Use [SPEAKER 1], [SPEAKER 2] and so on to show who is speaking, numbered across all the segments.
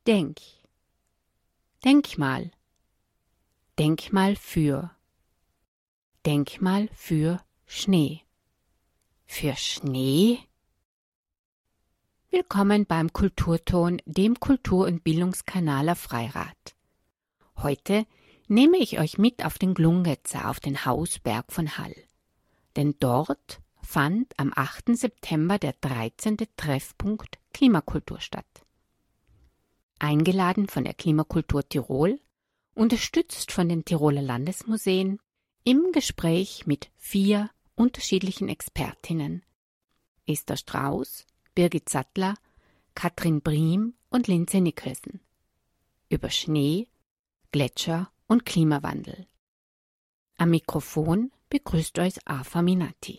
[SPEAKER 1] Denk. Denkmal. Denkmal für. Denkmal für Schnee. Für Schnee? Willkommen beim Kulturton, dem Kultur- und Bildungskanal auf Freirad. Heute nehme ich euch mit auf den Glungezer, auf den Hausberg von Hall. Denn dort fand am 8. September der 13. Treffpunkt Klimakultur statt. Eingeladen von der Klimakultur Tirol, unterstützt von den Tiroler Landesmuseen, im Gespräch mit 4 unterschiedlichen Expertinnen: Esther Strauß, Birgit Sattler, Katrin Briem und Lindsay Nicholson. Über Schnee, Gletscher und Klimawandel. Am Mikrofon begrüßt euch Afa Minati.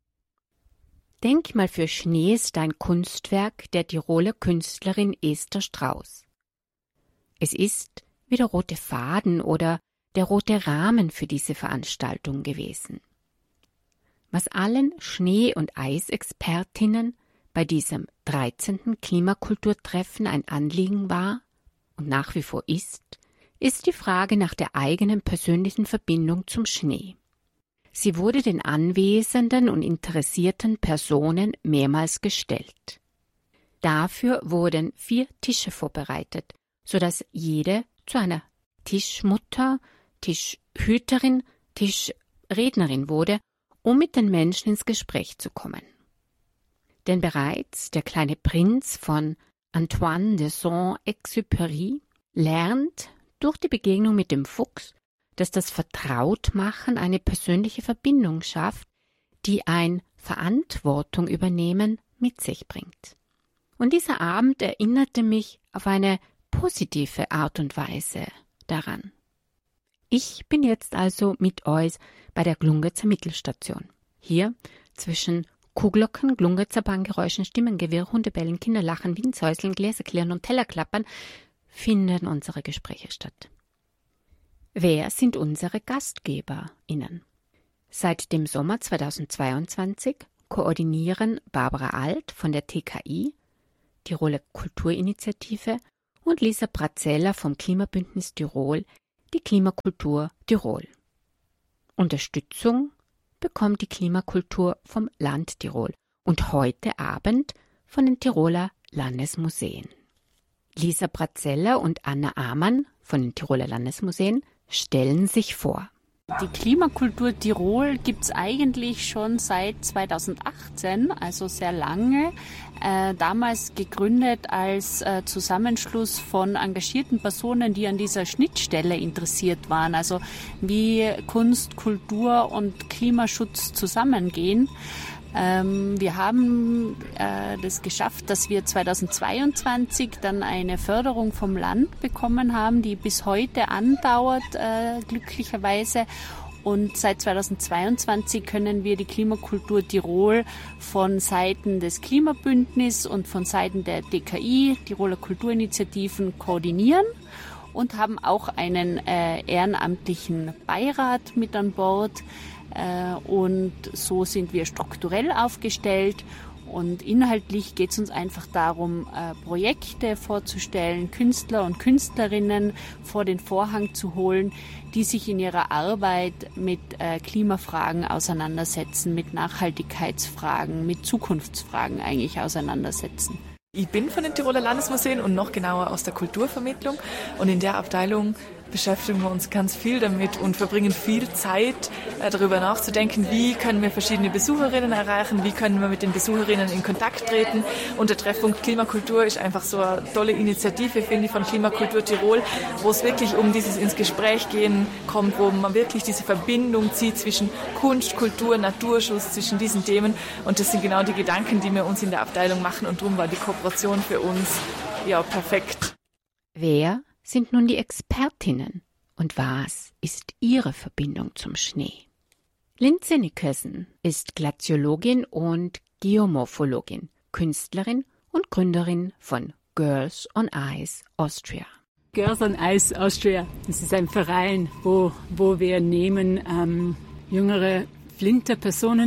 [SPEAKER 1] Denkmal für Schnee ist ein Kunstwerk der Tiroler Künstlerin Esther Strauß. Es ist wie der rote Faden oder der rote Rahmen für diese Veranstaltung gewesen. Was allen Schnee- und Eisexpertinnen bei diesem 13. Klimakulturtreffen ein Anliegen war und nach wie vor ist die Frage nach der eigenen persönlichen Verbindung zum Schnee. Sie wurde den anwesenden und interessierten Personen mehrmals gestellt. Dafür wurden 4 Tische vorbereitet, sodass jede zu einer Tischmutter, Tischhüterin, Tischrednerin wurde, um mit den Menschen ins Gespräch zu kommen. Denn bereits der kleine Prinz von Antoine de Saint-Exupéry lernt durch die Begegnung mit dem Fuchs, dass das Vertrautmachen eine persönliche Verbindung schafft, die ein Verantwortung übernehmen mit sich bringt. Und dieser Abend erinnerte mich auf eine positive Art und Weise daran. Ich bin jetzt also mit euch bei der Glungezer Mittelstation. Hier zwischen Kuhglocken, Glungezer Bahngeräuschen, Stimmengewirr, Hundebellen, Kinderlachen, Windsäuseln, Gläserklirren und Tellerklappern finden unsere Gespräche statt. Wer sind unsere GastgeberInnen? Seit dem Sommer 2022 koordinieren Barbara Alt von der TKI, Tiroler Kulturinitiative, und Lisa Prazeller vom Klimabündnis Tirol die Klimakultur Tirol. Unterstützung bekommt die Klimakultur vom Land Tirol und heute Abend von den Tiroler Landesmuseen. Lisa Prazeller und Anna Amann von den Tiroler Landesmuseen stellen sich vor.
[SPEAKER 2] Die Klimakultur Tirol gibt es eigentlich schon seit 2018, also sehr lange. Damals gegründet als Zusammenschluss von engagierten Personen, die an dieser Schnittstelle interessiert waren, also wie Kunst, Kultur und Klimaschutz zusammengehen. Wir haben das geschafft, dass wir 2022 dann eine Förderung vom Land bekommen haben, die bis heute andauert, glücklicherweise. Und seit 2022 können wir die Klimakultur Tirol von Seiten des Klimabündnis und von Seiten der DKI, Tiroler Kulturinitiativen, koordinieren und haben auch einen ehrenamtlichen Beirat mit an Bord. Und so sind wir strukturell aufgestellt und inhaltlich geht es uns einfach darum, Projekte vorzustellen, Künstler und Künstlerinnen vor den Vorhang zu holen, die sich in ihrer Arbeit mit Klimafragen auseinandersetzen, mit Nachhaltigkeitsfragen, mit Zukunftsfragen eigentlich auseinandersetzen.
[SPEAKER 3] Ich bin von den Tiroler Landesmuseen und noch genauer aus der Kulturvermittlung und in der Abteilung beschäftigen wir uns ganz viel damit und verbringen viel Zeit, darüber nachzudenken, wie können wir verschiedene Besucherinnen erreichen, wie können wir mit den Besucherinnen in Kontakt treten. Und der Treffpunkt Klimakultur ist einfach so eine tolle Initiative, finde ich, von Klimakultur Tirol, wo es wirklich um dieses ins Gespräch gehen kommt, wo man wirklich diese Verbindung zieht zwischen Kunst, Kultur, Naturschutz, zwischen diesen Themen. Und das sind genau die Gedanken, die wir uns in der Abteilung machen und darum war die Kooperation für uns ja perfekt.
[SPEAKER 1] Wer sind nun die Expertinnen und was ist ihre Verbindung zum Schnee? Lindsay Nicholson ist Glaziologin und Geomorphologin, Künstlerin und Gründerin von Girls on Ice Austria.
[SPEAKER 4] Girls on Ice Austria, das ist ein Verein, wo wir nehmen jüngere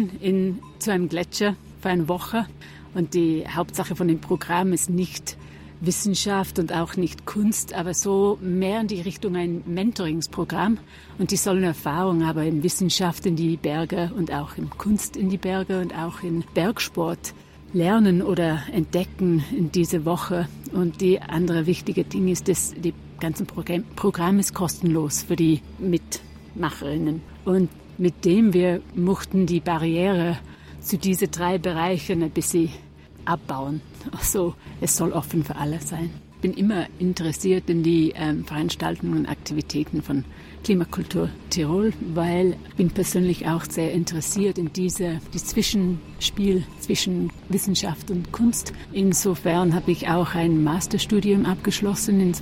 [SPEAKER 4] Flinterpersonen zu einem Gletscher für eine Woche und die Hauptsache von dem Programm ist nicht Wissenschaft und auch nicht Kunst, aber so mehr in die Richtung ein Mentoringsprogramm. Und die sollen Erfahrung haben in Wissenschaft in die Berge und auch in Kunst in die Berge und auch in Bergsport lernen oder entdecken in dieser Woche. Und die andere wichtige Ding ist, dass die ganze Programm ist kostenlos für die Mitmacherinnen. Und mit dem wir mochten die Barriere zu diesen 3 Bereichen ein bisschen abbauen. Also es soll offen für alle sein. Ich bin immer interessiert in die Veranstaltungen und Aktivitäten von Klimakultur Tirol, weil ich bin persönlich auch sehr interessiert in die Zwischenspiel zwischen Wissenschaft und Kunst. Insofern habe ich auch ein Masterstudium abgeschlossen in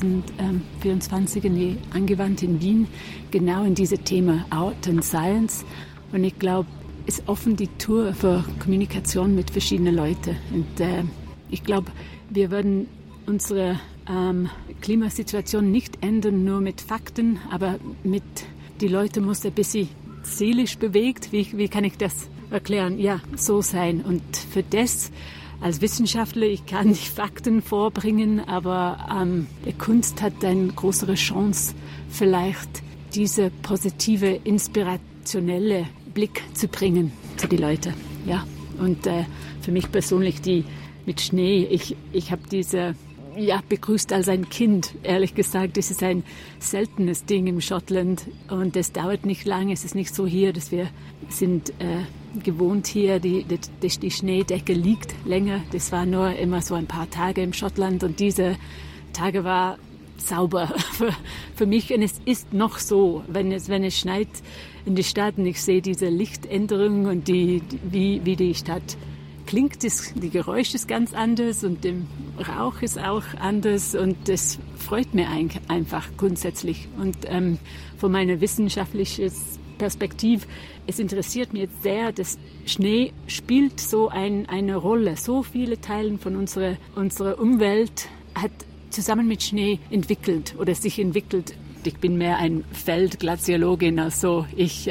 [SPEAKER 4] 2024 angewandt in Wien, genau in diesem Thema Art and Science. Und ich glaube, ist offen die Tour für Kommunikation mit verschiedenen Leuten. Und ich glaube, wir werden unsere Klimasituation nicht ändern, nur mit Fakten, aber mit die Leute muss ein bisschen seelisch bewegt. Wie kann ich das erklären? Ja, so sein. Und für das als Wissenschaftler, ich kann nicht Fakten vorbringen, aber die Kunst hat eine größere Chance, vielleicht diese positive, inspirationelle Blick zu bringen zu die Leute. Ja. Und für mich persönlich die mit Schnee, ich habe diese begrüßt als ein Kind, ehrlich gesagt. Das ist ein seltenes Ding im Schottland und das dauert nicht lange. Es ist nicht so hier, dass wir sind gewohnt hier, die Schneedecke liegt länger. Das war nur immer so ein paar Tage im Schottland und diese Tage war sauber für mich. Und es ist noch so, wenn es schneit in die Stadt und ich sehe diese Lichtänderung und wie die Stadt klingt, die Geräusch ist ganz anders und der Rauch ist auch anders und das freut mir einfach grundsätzlich. Und von meiner wissenschaftlichen Perspektive, es interessiert mich jetzt sehr, dass Schnee spielt so eine Rolle. So viele Teile von unserer Umwelt hat zusammen mit Schnee entwickelt oder sich entwickelt. Ich bin mehr ein Feldglaziologin, also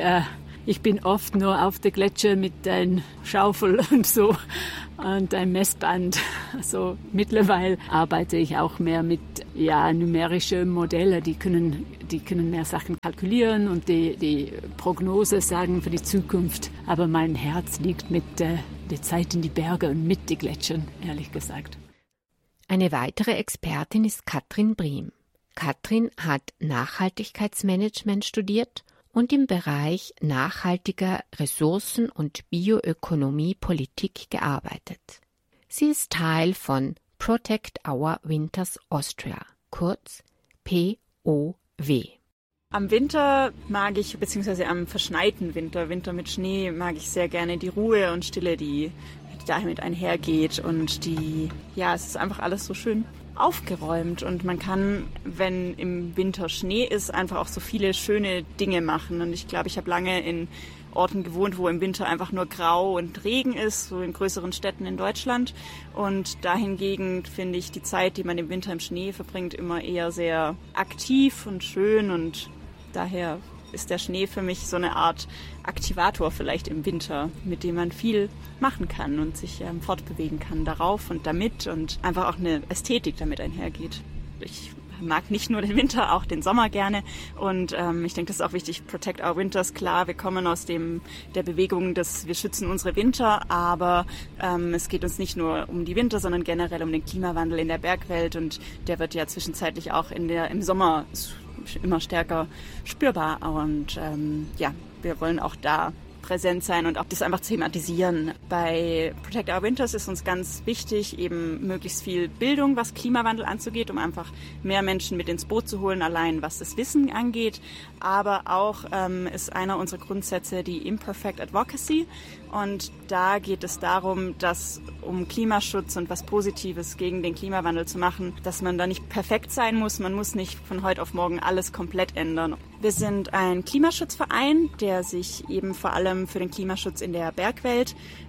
[SPEAKER 4] ich bin oft nur auf der Gletscher mit einer Schaufel und so und einem Messband. Also mittlerweile arbeite ich auch mehr mit numerischen Modellen, die können mehr Sachen kalkulieren und die Prognose sagen für die Zukunft. Aber mein Herz liegt mit der Zeit in die Berge und mit den Gletschern, ehrlich gesagt.
[SPEAKER 1] Eine weitere Expertin ist Katrin Briem. Katrin hat Nachhaltigkeitsmanagement studiert und im Bereich nachhaltiger Ressourcen- und Bioökonomie-Politik gearbeitet. Sie ist Teil von Protect Our Winters Austria, kurz POW.
[SPEAKER 5] Am Winter mag ich, beziehungsweise am verschneiten Winter mit Schnee, mag ich sehr gerne die Ruhe und Stille, die damit einhergeht und es ist einfach alles so schön aufgeräumt und man kann, wenn im Winter Schnee ist, einfach auch so viele schöne Dinge machen und ich glaube, ich habe lange in Orten gewohnt, wo im Winter einfach nur grau und Regen ist, so in größeren Städten in Deutschland und dahingegen finde ich die Zeit, die man im Winter im Schnee verbringt, immer eher sehr aktiv und schön und daher ist der Schnee für mich so eine Art Aktivator vielleicht im Winter, mit dem man viel machen kann und sich fortbewegen kann darauf und damit und einfach auch eine Ästhetik damit einhergeht. Ich mag nicht nur den Winter, auch den Sommer gerne und ich denke, das ist auch wichtig, Protect Our Winters, klar, wir kommen aus der Bewegung, dass wir schützen unsere Winter, aber es geht uns nicht nur um die Winter, sondern generell um den Klimawandel in der Bergwelt und der wird ja zwischenzeitlich auch im Sommer immer stärker spürbar und wir wollen auch da präsent sein und auch das einfach thematisieren. Bei Protect Our Winters ist uns ganz wichtig, eben möglichst viel Bildung, was Klimawandel angeht, um einfach mehr Menschen mit ins Boot zu holen, allein was das Wissen angeht. Aber auch ist einer unserer Grundsätze die Imperfect Advocacy. Und da geht es darum, dass um Klimaschutz und was Positives gegen den Klimawandel zu machen, dass man da nicht perfekt sein muss. Man muss nicht von heute auf morgen alles komplett ändern. Wir sind ein Klimaschutzverein, der sich eben vor allem für den Klimaschutz in der Bergwelt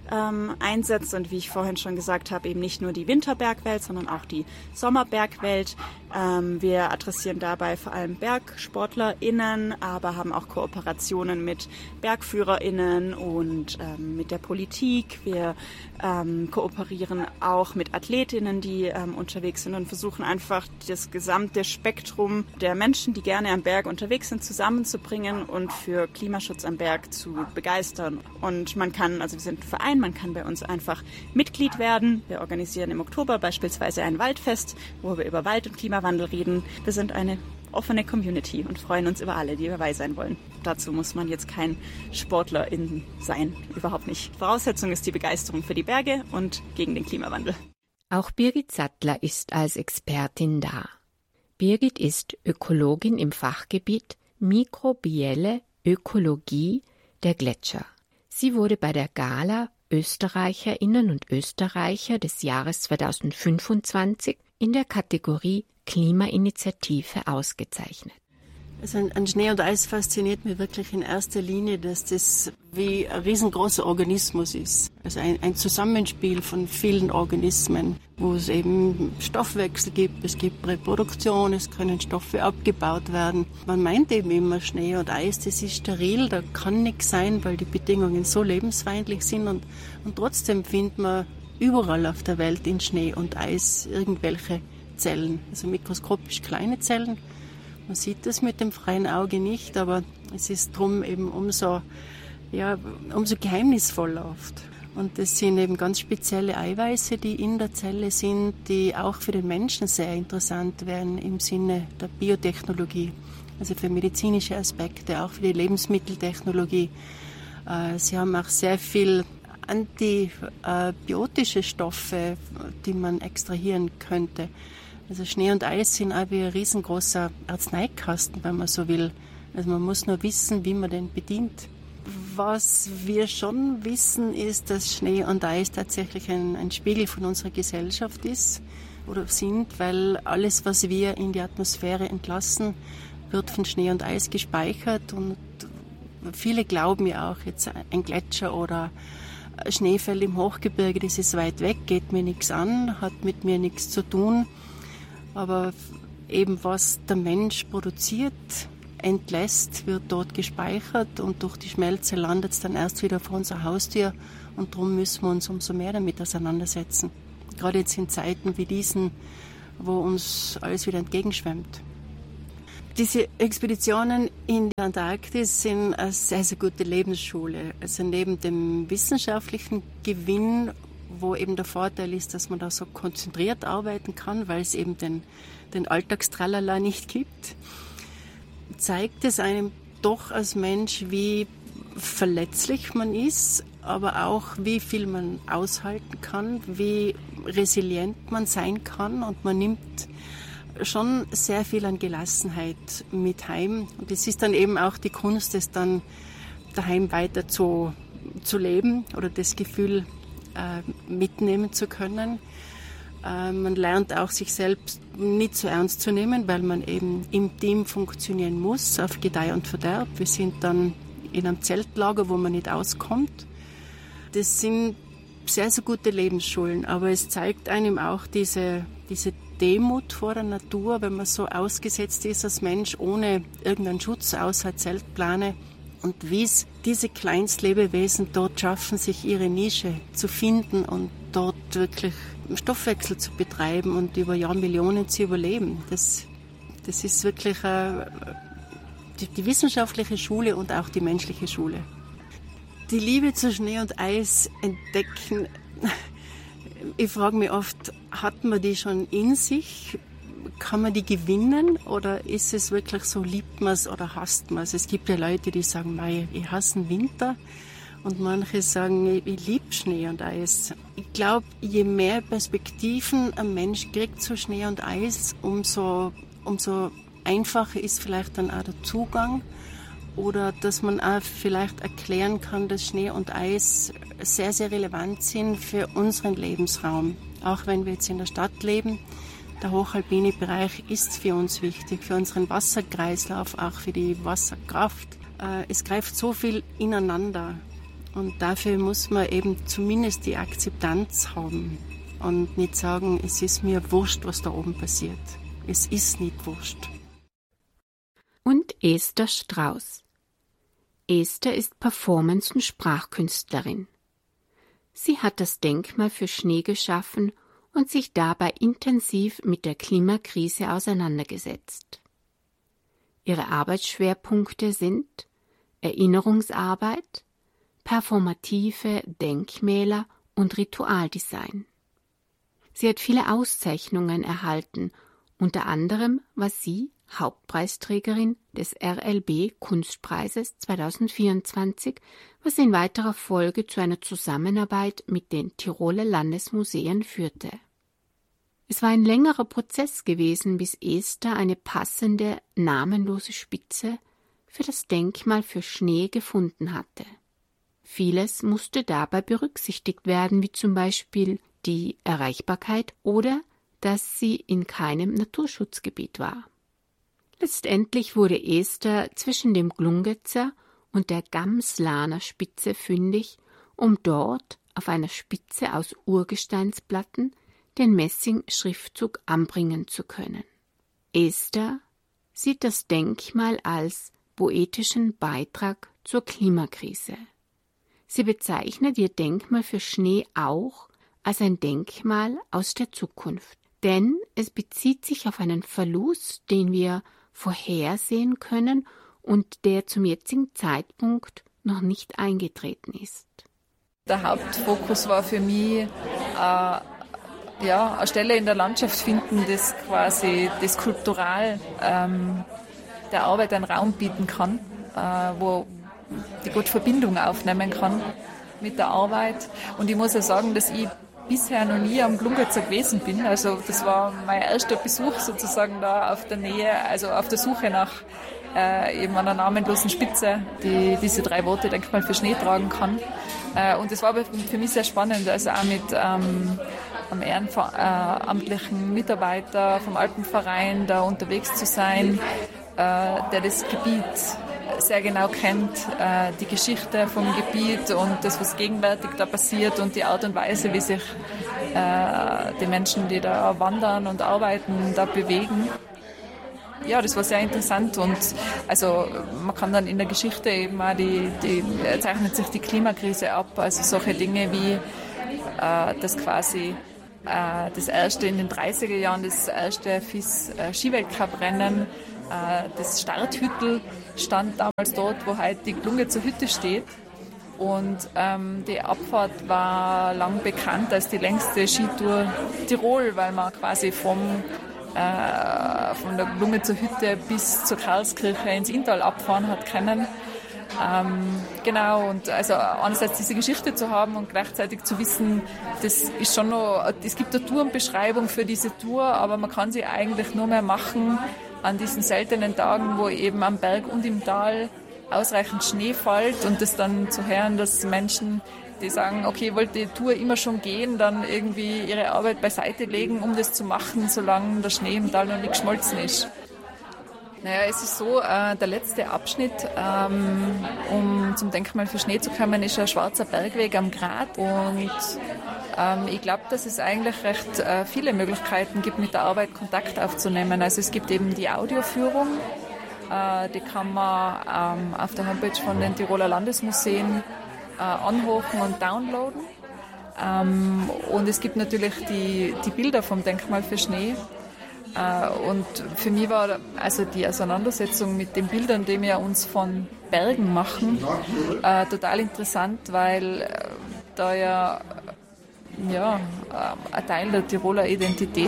[SPEAKER 5] einsetzt und wie ich vorhin schon gesagt habe, eben nicht nur die Winterbergwelt, sondern auch die Sommerbergwelt. Wir adressieren dabei vor allem BergsportlerInnen, aber haben auch Kooperationen mit BergführerInnen und mit der Politik. Wir kooperieren auch mit AthletInnen, die unterwegs sind und versuchen einfach das gesamte Spektrum der Menschen, die gerne am Berg unterwegs sind, zusammenzubringen und für Klimaschutz am Berg zu begeistern. Und man kann, also wir sind ein Verein, man kann bei uns einfach Mitglied werden. Wir organisieren im Oktober beispielsweise ein Waldfest, wo wir über Wald und Klimawandel reden. Wir sind eine offene Community und freuen uns über alle, die dabei sein wollen. Dazu muss man jetzt kein Sportlerin sein, überhaupt nicht. Voraussetzung ist die Begeisterung für die Berge und gegen den Klimawandel.
[SPEAKER 1] Auch Birgit Sattler ist als Expertin da. Birgit ist Ökologin im Fachgebiet Mikrobielle Ökologie der Gletscher. Sie wurde bei der Gala Österreicherinnen und Österreicher des Jahres 2025 in der Kategorie Klimainitiative ausgezeichnet.
[SPEAKER 6] Also an Schnee und Eis fasziniert mich wirklich in erster Linie, dass das wie ein riesengroßer Organismus ist. Also ein Zusammenspiel von vielen Organismen, wo es eben Stoffwechsel gibt, es gibt Reproduktion, es können Stoffe abgebaut werden. Man meint eben immer, Schnee und Eis, das ist steril, da kann nichts sein, weil die Bedingungen so lebensfeindlich sind und trotzdem findet man überall auf der Welt in Schnee und Eis irgendwelche Zellen, also mikroskopisch kleine Zellen. Man sieht das mit dem freien Auge nicht, aber es ist drum eben umso geheimnisvoller oft. Und das sind eben ganz spezielle Eiweiße, die in der Zelle sind, die auch für den Menschen sehr interessant wären im Sinne der Biotechnologie, also für medizinische Aspekte, auch für die Lebensmitteltechnologie. Sie haben auch sehr viel antibiotische Stoffe, die man extrahieren könnte. Also Schnee und Eis sind auch wie ein riesengroßer Arzneikasten, wenn man so will. Also man muss nur wissen, wie man den bedient. Was wir schon wissen, ist, dass Schnee und Eis tatsächlich ein Spiegel von unserer Gesellschaft ist oder sind, weil alles, was wir in die Atmosphäre entlassen, wird von Schnee und Eis gespeichert. Und viele glauben ja auch, jetzt ein Gletscher oder ein Schneefall im Hochgebirge, das ist weit weg, geht mir nichts an, hat mit mir nichts zu tun. Aber eben was der Mensch produziert, entlässt, wird dort gespeichert und durch die Schmelze landet es dann erst wieder vor unserer Haustür und darum müssen wir uns umso mehr damit auseinandersetzen. Gerade jetzt in Zeiten wie diesen, wo uns alles wieder entgegenschwemmt. Diese Expeditionen in die Antarktis sind eine sehr, sehr gute Lebensschule. Also neben dem wissenschaftlichen Gewinn, wo eben der Vorteil ist, dass man da so konzentriert arbeiten kann, weil es eben den Alltagstralala nicht gibt, zeigt es einem doch als Mensch, wie verletzlich man ist, aber auch wie viel man aushalten kann, wie resilient man sein kann und man nimmt schon sehr viel an Gelassenheit mit heim und es ist dann eben auch die Kunst, es dann daheim weiter zu leben oder das Gefühl mitnehmen zu können. Man lernt auch, sich selbst nicht so ernst zu nehmen, weil man eben im Team funktionieren muss, auf Gedeih und Verderb. Wir sind dann in einem Zeltlager, wo man nicht auskommt. Das sind sehr, sehr gute Lebensschulen, aber es zeigt einem auch diese Demut vor der Natur, wenn man so ausgesetzt ist als Mensch, ohne irgendeinen Schutz außer Zeltplane. Und wie es diese Kleinstlebewesen dort schaffen, sich ihre Nische zu finden und dort wirklich Stoffwechsel zu betreiben und über Jahrmillionen zu überleben. Das ist wirklich die wissenschaftliche Schule und auch die menschliche Schule. Die Liebe zu Schnee und Eis entdecken, ich frage mich oft, hat man die schon in sich? Kann man die gewinnen oder ist es wirklich so, liebt man es oder hasst man es? Es gibt ja Leute, die sagen, ich hasse den Winter und manche sagen, ich liebe Schnee und Eis. Ich glaube, je mehr Perspektiven ein Mensch kriegt zu Schnee und Eis, umso einfacher ist vielleicht dann auch der Zugang oder dass man auch vielleicht erklären kann, dass Schnee und Eis sehr, sehr relevant sind für unseren Lebensraum. Auch wenn wir jetzt in der Stadt leben, der hochalpine Bereich ist für uns wichtig, für unseren Wasserkreislauf, auch für die Wasserkraft. Es greift so viel ineinander Und dafür muss man eben zumindest die Akzeptanz haben und nicht sagen, es ist mir wurscht, was da oben passiert. Es ist nicht wurscht.
[SPEAKER 1] Und Esther Strauß. Esther ist Performance- und Sprachkünstlerin. Sie hat das Denkmal für Schnee geschaffen und sich dabei intensiv mit der Klimakrise auseinandergesetzt. Ihre Arbeitsschwerpunkte sind Erinnerungsarbeit, performative Denkmäler und Ritualdesign. Sie hat viele Auszeichnungen erhalten, unter anderem war sie Hauptpreisträgerin des RLB Kunstpreises 2024, was in weiterer Folge zu einer Zusammenarbeit mit den Tiroler Landesmuseen führte. Es war ein längerer Prozess gewesen, bis Esther eine passende, namenlose Spitze für das Denkmal für Schnee gefunden hatte. Vieles musste dabei berücksichtigt werden, wie zum Beispiel die Erreichbarkeit oder dass sie in keinem Naturschutzgebiet war. Letztendlich wurde Esther zwischen dem Glungetzer und der Gamslaner Spitze fündig, um dort auf einer Spitze aus Urgesteinsplatten den Messing-Schriftzug anbringen zu können. Esther sieht das Denkmal als poetischen Beitrag zur Klimakrise. Sie bezeichnet ihr Denkmal für Schnee auch als ein Denkmal aus der Zukunft, denn es bezieht sich auf einen Verlust, den wir vorhersehen können und der zum jetzigen Zeitpunkt noch nicht eingetreten ist.
[SPEAKER 3] Der Hauptfokus war für mich, eine Stelle in der Landschaft finden, das quasi das skulptural der Arbeit einen Raum bieten kann, wo die gut Verbindung aufnehmen kann mit der Arbeit. Und ich muss ja sagen, dass ich bisher noch nie am Glungetzer gewesen bin. Also das war mein erster Besuch sozusagen da auf der Nähe, also auf der Suche nach eben einer namenlosen Spitze, die diese 3 Worte Denkmal für Schnee tragen kann. Und das war aber für mich sehr spannend, also auch mit einem ehrenamtlichen Mitarbeiter vom Alpenverein da unterwegs zu sein, der das Gebiet sehr genau kennt, die Geschichte vom Gebiet und das, was gegenwärtig da passiert und die Art und Weise, wie sich die Menschen, die da wandern und arbeiten, da bewegen. Ja, das war sehr interessant und also man kann dann in der Geschichte eben auch zeichnet sich die Klimakrise ab, also solche Dinge wie das quasi das erste in den 30er Jahren, das erste FIS-Skiweltcup-Rennen, das Starthüttel stand damals dort, wo heute die Glungetzer Hütte steht. Und die Abfahrt war lang bekannt als die längste Skitour Tirol, weil man quasi von der Glungetzer Hütte bis zur Karlskirche ins Inntal abfahren hat können. Genau, und also einerseits diese Geschichte zu haben und gleichzeitig zu wissen, das ist schon noch, es gibt eine Tourenbeschreibung für diese Tour, aber man kann sie eigentlich nur mehr machen an diesen seltenen Tagen, wo eben am Berg und im Tal ausreichend Schnee fällt und das dann zu hören, dass Menschen, die sagen, okay, ich wollte die Tour immer schon gehen, dann irgendwie ihre Arbeit beiseite legen, um das zu machen, solange der Schnee im Tal noch nicht geschmolzen ist. Naja, es ist so, der letzte Abschnitt, um zum Denkmal für Schnee zu kommen, ist ein schwarzer Bergweg am Grat und ich glaube, dass es eigentlich recht viele Möglichkeiten gibt, mit der Arbeit Kontakt aufzunehmen. Also es gibt eben die Audioführung, die kann man auf der Homepage von den Tiroler Landesmuseen anhören und downloaden. Und es gibt natürlich die Bilder vom Denkmal für Schnee. Und für mich war also die Auseinandersetzung mit den Bildern, die wir uns von Bergen machen, total interessant, weil da ja ein Teil der Tiroler Identität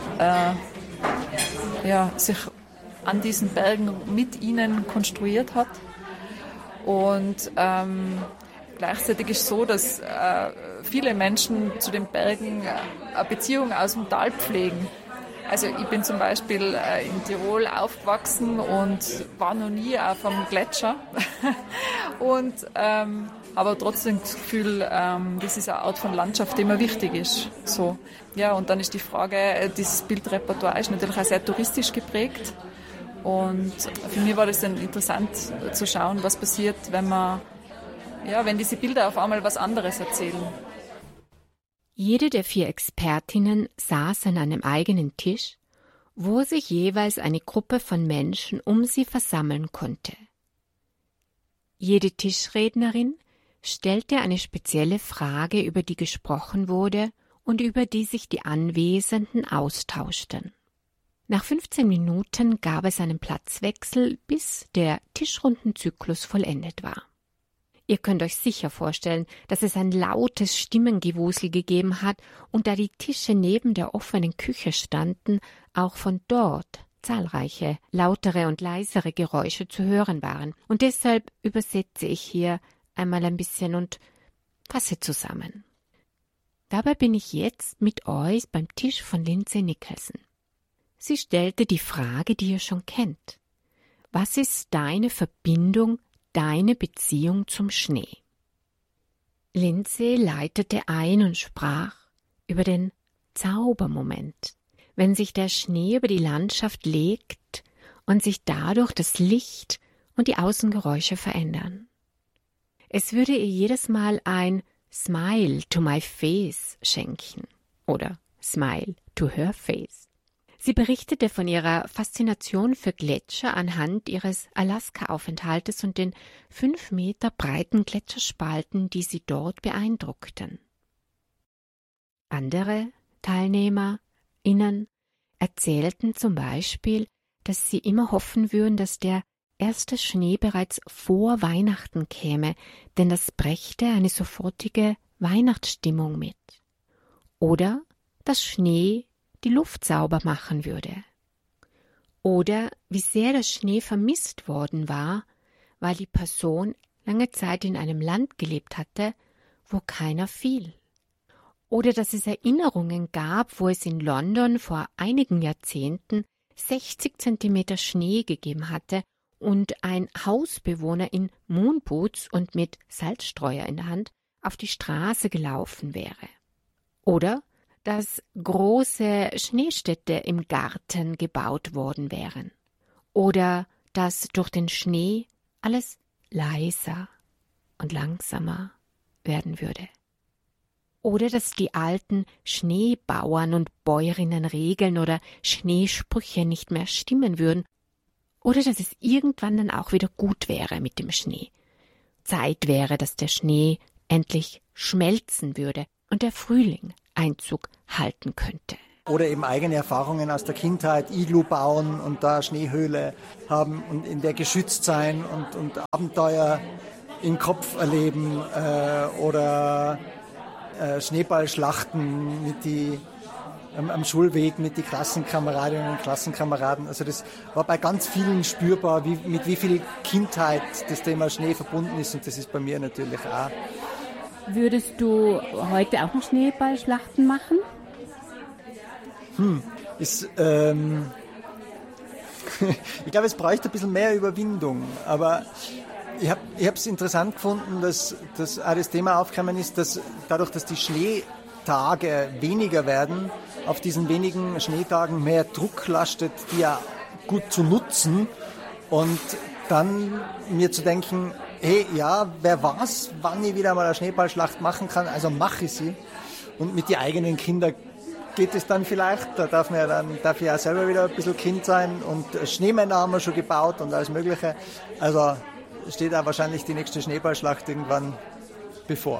[SPEAKER 3] sich an diesen Bergen mit ihnen konstruiert hat. Und gleichzeitig ist es so, dass viele Menschen zu den Bergen eine Beziehung aus dem Tal pflegen. Also ich bin zum Beispiel in Tirol aufgewachsen und war noch nie auf einem Gletscher und aber trotzdem das Gefühl, das ist eine Art von Landschaft, die mir wichtig ist. So. Ja, und dann ist die Frage, dieses Bildrepertoire ist natürlich auch sehr touristisch geprägt und für mich war das dann interessant zu schauen, was passiert, wenn man wenn diese Bilder auf einmal was anderes erzählen.
[SPEAKER 1] Jede der 4 Expertinnen saß an einem eigenen Tisch, wo sich jeweils eine Gruppe von Menschen um sie versammeln konnte. Jede Tischrednerin stellte eine spezielle Frage, über die gesprochen wurde und über die sich die Anwesenden austauschten. Nach 15 Minuten gab es einen Platzwechsel, bis der Tischrundenzyklus vollendet war. Ihr könnt euch sicher vorstellen, dass es ein lautes Stimmengewusel gegeben hat und da die Tische neben der offenen Küche standen, auch von dort zahlreiche lautere und leisere Geräusche zu hören waren. Und deshalb übersetze ich hier einmal ein bisschen und fasse zusammen. Dabei bin ich jetzt mit euch beim Tisch von Lindsay Nicholson. Sie stellte die Frage, die ihr schon kennt. Was ist deine Verbindung, deine Beziehung zum Schnee? Lindsay leitete ein und sprach über den Zaubermoment, wenn sich der Schnee über die Landschaft legt und sich dadurch das Licht und die Außengeräusche verändern. Es würde ihr jedes Mal ein Smile to my face schenken oder Smile to her face. Sie berichtete von ihrer Faszination für Gletscher anhand ihres Alaska-Aufenthaltes und den 5 Meter breiten Gletscherspalten, die sie dort beeindruckten. Andere TeilnehmerInnen erzählten zum Beispiel, dass sie immer hoffen würden, dass der erste Schnee bereits vor Weihnachten käme, denn das brächte eine sofortige Weihnachtsstimmung mit. Oder dass Schnee die Luft sauber machen würde. Oder wie sehr der Schnee vermisst worden war, weil die Person lange Zeit in einem Land gelebt hatte, wo keiner fiel. Oder dass es Erinnerungen gab, wo es in London vor einigen Jahrzehnten 60 Zentimeter Schnee gegeben hatte und ein Hausbewohner in Moonboots und mit Salzstreuer in der Hand auf die Straße gelaufen wäre. Oder dass große Schneestädte im Garten gebaut worden wären. Oder dass durch den Schnee alles leiser und langsamer werden würde. Oder dass die alten Schneebauern und Bäuerinnen-Regeln oder Schneesprüche nicht mehr stimmen würden. Oder dass es irgendwann dann auch wieder gut wäre mit dem Schnee. Zeit wäre, dass der Schnee endlich schmelzen würde und der Frühling Einzug halten könnte.
[SPEAKER 7] Oder eben eigene Erfahrungen aus der Kindheit, Iglu bauen und da Schneehöhle haben und in der geschützt sein und Abenteuer im Kopf erleben oder Schneeballschlachten am Schulweg mit den Klassenkameradinnen und Klassenkameraden. Also das war bei ganz vielen spürbar, mit wie viel Kindheit das Thema Schnee verbunden ist und das ist bei mir natürlich auch.
[SPEAKER 4] Würdest du heute auch noch Schneeballschlachten machen?
[SPEAKER 7] Ich glaube, es bräuchte ein bisschen mehr Überwindung, aber ich habe es interessant gefunden, dass auch das Thema aufgekommen ist, dass dadurch, dass die Schneetage weniger werden, auf diesen wenigen Schneetagen mehr Druck lastet, die ja gut zu nutzen und dann mir zu denken, hey, ja, wer weiß, wann ich wieder mal eine Schneeballschlacht machen kann, also mache ich sie. Und mit den eigenen Kindern geht es dann vielleicht, da darf ich auch selber wieder ein bisschen Kind sein und Schneemänner haben wir schon gebaut und alles Mögliche. Also steht auch wahrscheinlich die nächste Schneeballschlacht irgendwann bevor.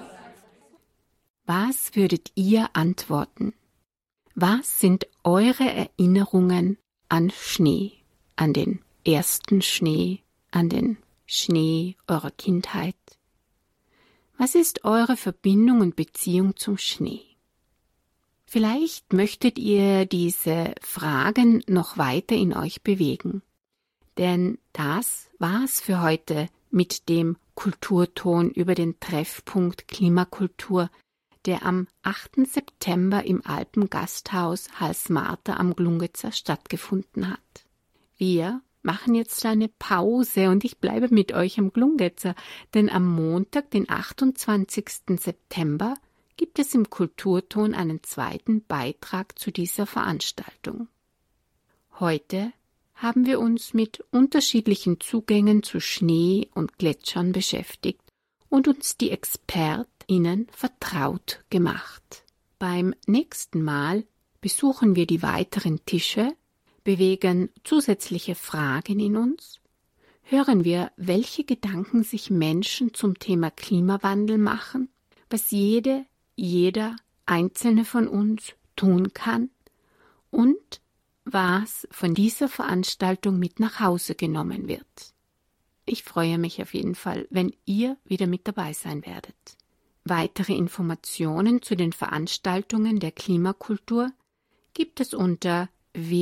[SPEAKER 1] Was würdet ihr antworten? Was sind eure Erinnerungen an Schnee, an den ersten Schnee, an den Schnee eurer Kindheit? Was ist eure Verbindung und Beziehung zum Schnee? Vielleicht möchtet ihr diese Fragen noch weiter in euch bewegen, denn das war's für heute mit dem Kulturton über den Treffpunkt Klimakultur, der am 8. September im Alpengasthaus Hals-Marter am Glungezer stattgefunden hat. Wir machen jetzt eine Pause und ich bleibe mit euch am Glungezer, denn am Montag, den 28. September, gibt es im Kulturton einen zweiten Beitrag zu dieser Veranstaltung. Heute haben wir uns mit unterschiedlichen Zugängen zu Schnee und Gletschern beschäftigt und uns die ExpertInnen vertraut gemacht. Beim nächsten Mal besuchen wir die weiteren Tische, bewegen zusätzliche Fragen in uns, hören wir, welche Gedanken sich Menschen zum Thema Klimawandel machen, was jeder einzelne von uns tun kann und was von dieser Veranstaltung mit nach Hause genommen wird. Ich freue mich auf jeden Fall, wenn ihr wieder mit dabei sein werdet. Weitere Informationen zu den Veranstaltungen der Klimakultur gibt es unter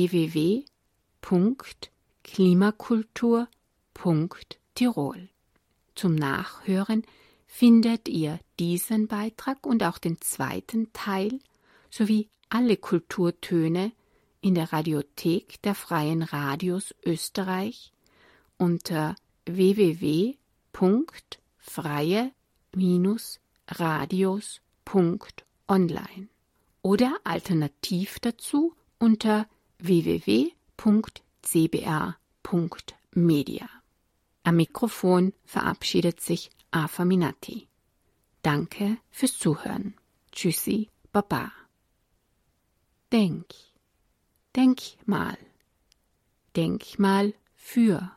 [SPEAKER 1] www.klimakultur.tirol. Zum Nachhören findet ihr diesen Beitrag und auch den zweiten Teil sowie alle Kulturtöne in der Radiothek der Freien Radios Österreich unter www.freie-radios.online oder alternativ dazu unter www.cbr.media. Am Mikrofon verabschiedet sich Afa Minati. Danke fürs Zuhören. Tschüssi, Baba. Denk mal. Denkmal für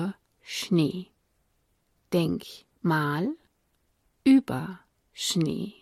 [SPEAKER 1] Schnee. Denkmal über Schnee.